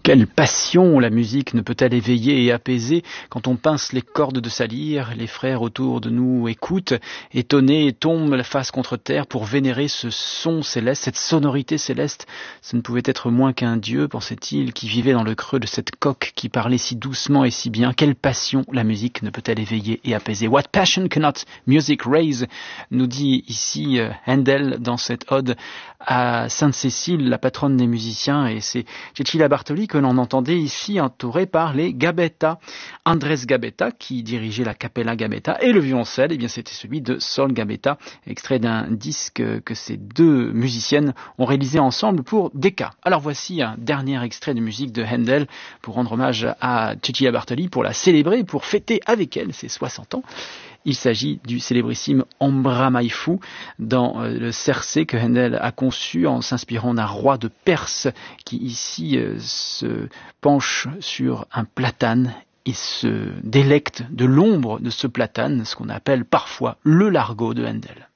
Quelle passion la musique ne peut-elle éveiller et apaiser? Quand on pince les cordes de sa lyre, les frères autour de nous écoutent, étonnés, tombent la face contre terre pour vénérer ce son céleste, cette sonorité céleste. Ce ne pouvait être moins qu'un dieu, pensait-il, qui vivait dans le creux de cette coque, qui parlait si doucement et si bien. Quelle passion la musique ne peut-elle éveiller et apaiser? What passion cannot music raise? Nous dit ici Handel dans cette ode à Sainte-Cécile, la patronne des musiciens, et c'est Cecilia Bartoli que l'on entendait ici entouré par les Gabetta. Andrés Gabetta, qui dirigeait la Capella Gabetta, et le violoncelle, eh bien c'était celui de Sol Gabetta, extrait d'un disque que ces deux musiciennes ont réalisé ensemble pour Decca. Alors voici un dernier extrait de musique de Handel pour rendre hommage à Cecilia Bartoli, pour la célébrer, pour fêter avec elle ses 60 ans. Il s'agit du célébrissime Ambra Mai Fu dans le Cercé que Handel a conçu en s'inspirant d'un roi de Perse qui ici se penche sur un platane et se délecte de l'ombre de ce platane, ce qu'on appelle parfois le largo de Handel.